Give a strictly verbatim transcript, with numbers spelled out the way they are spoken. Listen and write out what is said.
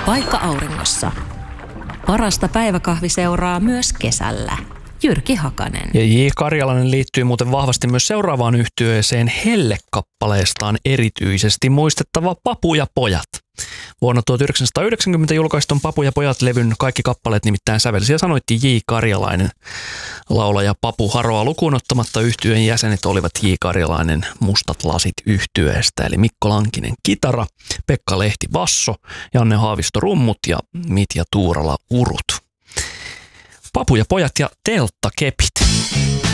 Paikka auringossa. Parasta päiväkahviseuraa myös kesällä. Jyrki Hakanen. Ja J. Karjalainen liittyy muuten vahvasti myös seuraavaan yhtyeeseen Helle-kappaleestaan erityisesti muistettava Papu ja pojat. Vuonna tuhatyhdeksänsataayhdeksänkymmentä julkaistun Papu ja pojat-levyn kaikki kappaleet nimittäin sävelsi ja sanoitti J. Karjalainen. Laulaja Papu Haroa lukuun ottamatta yhtyeen jäsenet olivat J. Karjalainen Mustat lasit -yhtyeestä, eli Mikko Lankinen kitara, Pekka Lehti basso, Janne Haavisto rummut ja Mitja Tuurala urut. Papu ja pojat ja telttakepit.